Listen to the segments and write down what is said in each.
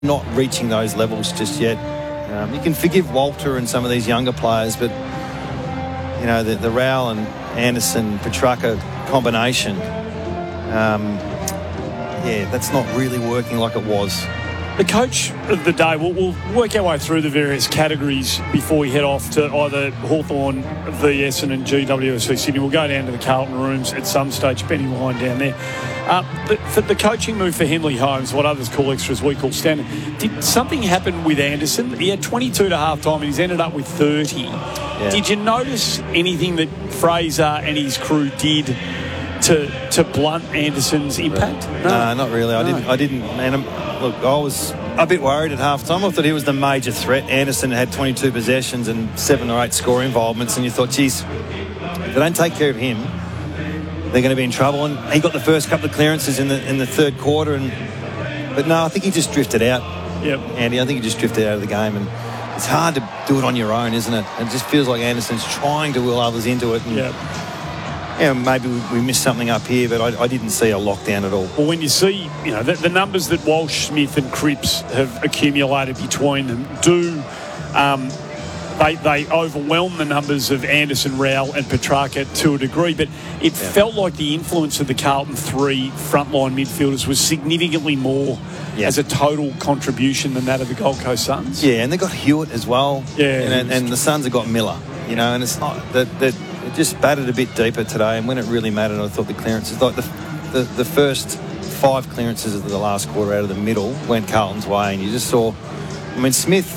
not reaching those levels just yet. You can forgive Walter and some of these younger players, but you know the Rowell and Anderson Petrarca combination, that's not really working like it was. The coach of the day, we'll work our way through the various categories before we head off to either Hawthorn v Essendon and GWS Sydney. We'll go down to the Carlton rooms at some stage. Benny Line down there. For the coaching move for Henley Holmes, what others call extras, we call standard. Did something happen with Anderson? He had 22 to half time and he's ended up with 30. Yeah. Did you notice anything that Fraser and his crew did to blunt Anderson's impact? No, not really. I didn't. Man, look, I was a bit worried at half time. I thought he was the major threat. Anderson had 22 possessions and 7 or 8 score involvements, and you thought, geez, if they don't take care of him, they're going to be in trouble. And he got the first couple of clearances in the third quarter, but no, I think he just drifted out. Yep. Andy, I think he just drifted out of the game, and it's hard to do it on your own, isn't it? It just feels like Anderson's trying to will others into it. And, yeah, maybe we missed something up here, but I didn't see a lockdown at all. Well, when you see, the numbers that Walsh, Smith and Cripps have accumulated between them they overwhelm the numbers of Anderson, Rowell and Petrarca to a degree, but it felt like the influence of the Carlton 3 frontline midfielders was significantly more as a total contribution than that of the Gold Coast Suns. Yeah, and they got Hewitt as well. Yeah. And the Suns have got Miller, and it's not that it just batted a bit deeper today, and when it really mattered, I thought the clearances, like the first 5 clearances of the last quarter out of the middle went Carlton's way, and you just saw, Smith,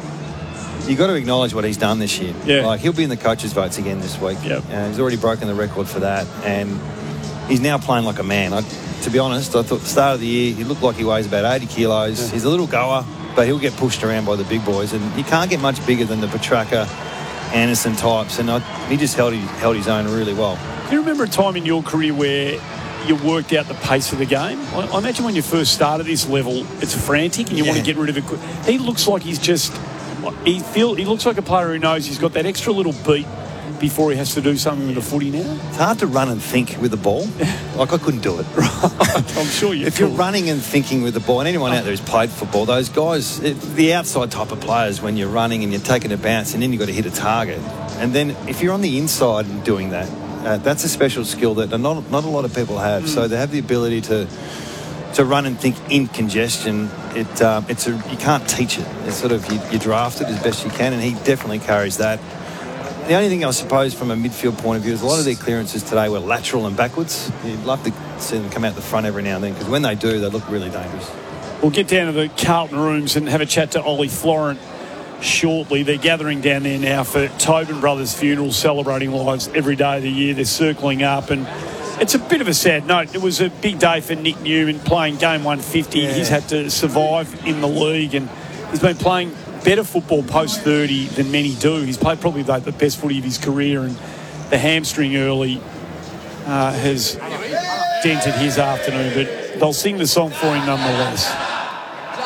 you got to acknowledge what he's done this year. Yeah. Like, he'll be in the coaches' votes again this week. Yep. He's already broken the record for that, and he's now playing like a man. To be honest, I thought at the start of the year he looked like he weighs about 80 kilos. Yeah. He's a little goer, but he'll get pushed around by the big boys, and he can't get much bigger than the Petrarca, Anderson types, and he just held his own really well. Do you remember a time in your career where you worked out the pace of the game? I imagine when you first start at this level, it's frantic and you want to get rid of it quick. He looks like he's just... He looks like a player who knows he's got that extra little beat before he has to do something with the footy now. It's hard to run and think with the ball. Like, I couldn't do it. I'm sure you If you're running and thinking with the ball, and anyone out there who's played football, those guys, the outside type of players, when you're running and you're taking a bounce and then you've got to hit a target. And then if you're on the inside and doing that, that's a special skill that not a lot of people have. So they have the ability to run and think in congestion. You can't teach it. It's sort of you draft it as best you can, and he definitely carries that. The only thing I suppose from a midfield point of view is a lot of their clearances today were lateral and backwards. You'd love to see them come out the front every now and then, because when they do, they look really dangerous. We'll get down to the Carlton rooms and have a chat to Ollie Florent shortly. They're gathering down there now for Tobin Brothers' funeral, celebrating lives every day of the year. They're circling up, and it's a bit of a sad note. It was a big day for Nick Newman playing game 150. Yeah. He's had to survive in the league, and he's been playing better football post-30 than many do. He's played probably the best footy of his career, and the hamstring early has dented his afternoon, but they'll sing the song for him nonetheless.